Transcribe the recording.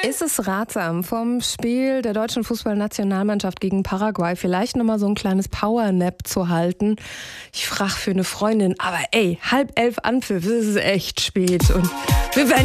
Ist es ratsam, vom Spiel der deutschen Fußballnationalmannschaft gegen Paraguay vielleicht nochmal so ein kleines Powernap zu halten? Ich frage für eine Freundin, aber 10:30 Anpfiff, es ist echt spät und wir werden